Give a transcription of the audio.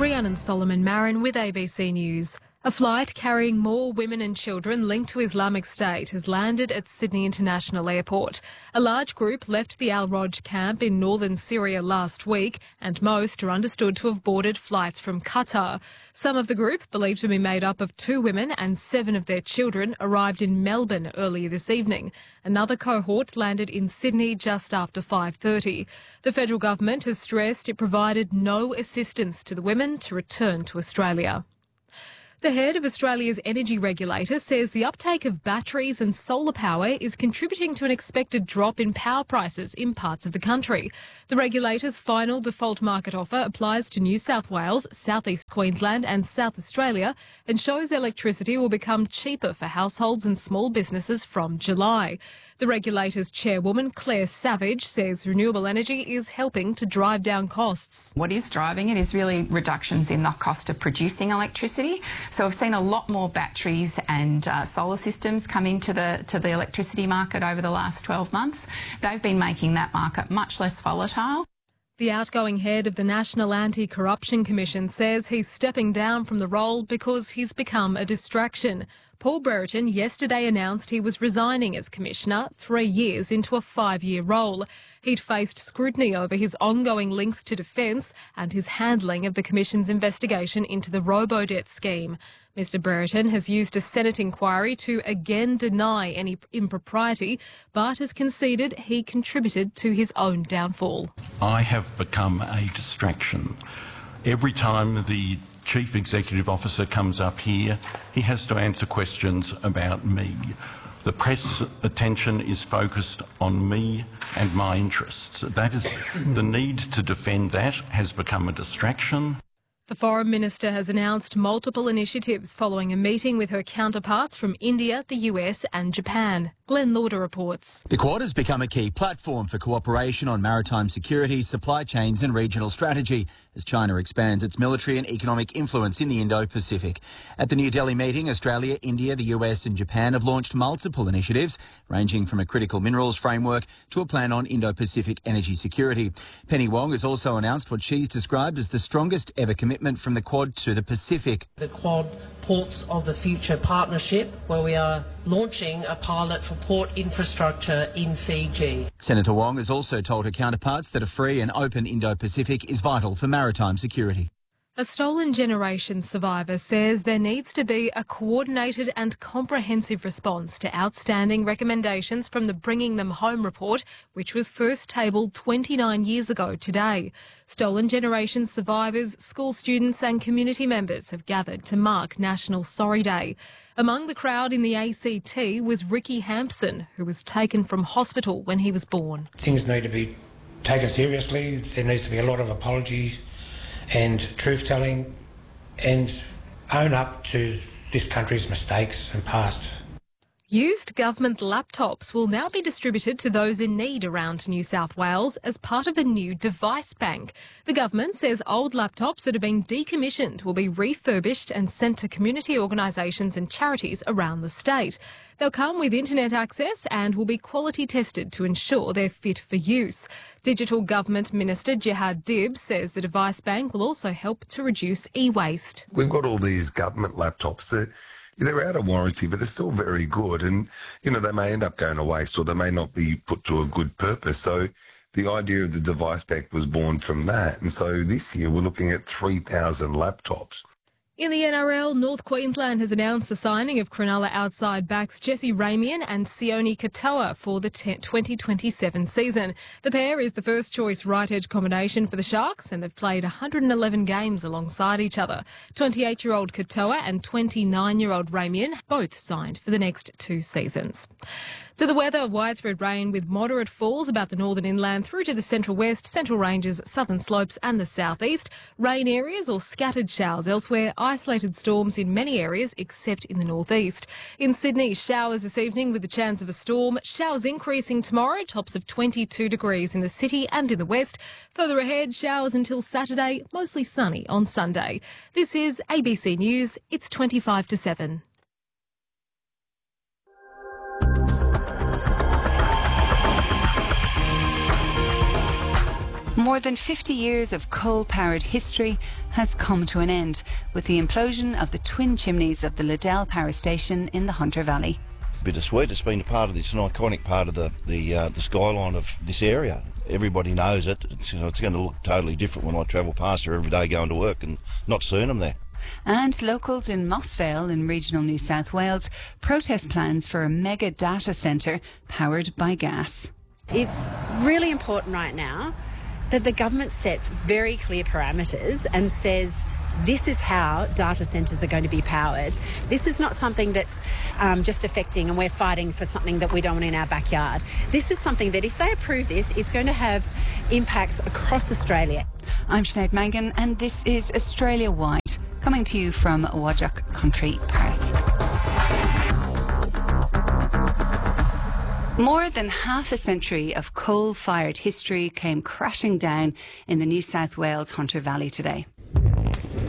Rhiannon Solomon Marin with ABC News. A flight carrying more women and children linked to Islamic State has landed at Sydney International Airport. A large group left the Al-Roj camp in northern Syria last week, and most are understood to have boarded flights from Qatar. Some of the group, believed to be made up of 2 women and 7 of their children, arrived in Melbourne earlier this evening. Another cohort landed in Sydney just after 5:30. The federal government has stressed it provided no assistance to the women to return to Australia. The head of Australia's energy regulator says the uptake of batteries and solar power is contributing to an expected drop in power prices in parts of the country. The regulator's final default market offer applies to New South Wales, South East Queensland and South Australia and shows electricity will become cheaper for households and small businesses from July. The regulator's chairwoman, Claire Savage, says renewable energy is helping to drive down costs. What is driving it is really reductions in the cost of producing electricity. So we've seen a lot more batteries and solar systems come into the electricity market over the last 12 months. They've been making that market much less volatile. The outgoing head of the National Anti-Corruption Commission says he's stepping down from the role because he's become a distraction. Paul Brereton yesterday announced he was resigning as Commissioner 3 years into a 5-year role. He'd faced scrutiny over his ongoing links to defence and his handling of the Commission's investigation into the Robodebt scheme. Mr Brereton has used a Senate inquiry to again deny any impropriety, but has conceded he contributed to his own downfall. I have become a distraction. Every time the Chief Executive Officer comes up here, he has to answer questions about me. The press attention is focused on me and my interests. That is, the need to defend that has become a distraction. The Foreign Minister has announced multiple initiatives following a meeting with her counterparts from India, the US and Japan. Glenn Lauder reports. The Quad has become a key platform for cooperation on maritime security, supply chains and regional strategy as China expands its military and economic influence in the Indo-Pacific. At the New Delhi meeting, Australia, India, the US and Japan have launched multiple initiatives ranging from a critical minerals framework to a plan on Indo-Pacific energy security. Penny Wong has also announced what she's described as the strongest ever commitment from the Quad to the Pacific. The Quad Ports of the Future partnership, where we are launching a pilot for port infrastructure in Fiji. Senator Wong has also told her counterparts that a free and open Indo-Pacific is vital for maritime security. A Stolen Generations survivor says there needs to be a coordinated and comprehensive response to outstanding recommendations from the Bringing Them Home report, which was first tabled 29 years ago today. Stolen Generations survivors, school students and community members have gathered to mark National Sorry Day. Among the crowd in the ACT was Ricky Hampson, who was taken from hospital when he was born. Things need to be taken seriously. There needs to be a lot of apology and truth-telling and own up to this country's mistakes and past. Used government laptops will now be distributed to those in need around New South Wales as part of a new device bank. The government says old laptops that have been decommissioned will be refurbished and sent to community organisations and charities around the state. They'll come with internet access and will be quality tested to ensure they're fit for use. Digital Government Minister Jihad Dib says the device bank will also help to reduce e-waste. We've got all these government laptops that they're out of warranty, but they're still very good. And, they may end up going to waste or they may not be put to a good purpose. So the idea of the device bank was born from that. And so this year we're looking at 3,000 laptops. In the NRL, North Queensland has announced the signing of Cronulla outside backs Jesse Ramian and Sione Katoa for the 2027 season. The pair is the first choice right-edge combination for the Sharks and they've played 111 games alongside each other. 28-year-old Katoa and 29-year-old Ramian both signed for the next 2 seasons. To the weather, widespread rain with moderate falls about the northern inland through to the central west, central ranges, southern slopes and the southeast. Rain areas or scattered showers elsewhere, isolated storms in many areas except in the northeast. In Sydney, showers this evening with the chance of a storm. Showers increasing tomorrow, tops of 22 degrees in the city and in the west. Further ahead, showers until Saturday, mostly sunny on Sunday. This is ABC News. It's 25 to 7. More than 50 years of coal-powered history has come to an end with the implosion of the twin chimneys of the Liddell Power Station in the Hunter Valley. Bittersweet. It's been a part of this, an iconic part of the skyline of this area. Everybody knows it. It's going to look totally different when I travel past there every day going to work and not seeing them there. And locals in Moss Vale in regional New South Wales protest plans for a mega data centre powered by gas. It's really important right now that the government sets very clear parameters and says this is how data centres are going to be powered. This is not something that's just affecting and we're fighting for something that we don't want in our backyard. This is something that if they approve this, it's going to have impacts across Australia. I'm Sinead Mangan and this is Australia Wide, coming to you from Whadjuk Country, Perth. More than half a century of coal-fired history came crashing down in the New South Wales Hunter Valley today.